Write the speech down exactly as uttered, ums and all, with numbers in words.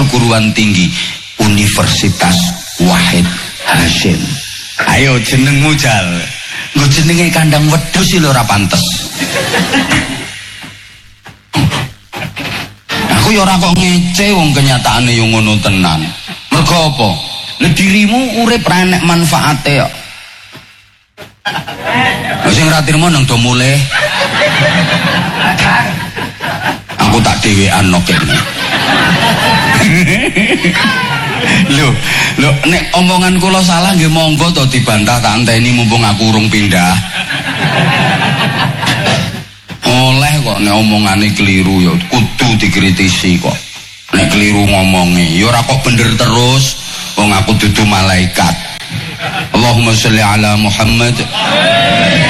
perguruan tinggi Universitas Wahid Hasyim. Ayo jenengmu Jal. Nggo jenenge kandang wedhus iki lho ora pantes. Aku ya ora kok ngece wong kenyataane yo ngono tenan. Mergo apa? Nek dirimu urip ra enek manfaate kok. Lah sing ra trimo nang do mulih. Aku tak dhewean nok kene. Lho, lho nek omongan kula salah nggih monggo to dibantah tak enteni mumpung aku urung pindah. Oleh kok nek omongane keliru ya kudu dikritisi kok. Nek keliru ngomongi ya ora kok bener terus wong aku dudu malaikat. Allahumma sholli ala Muhammad.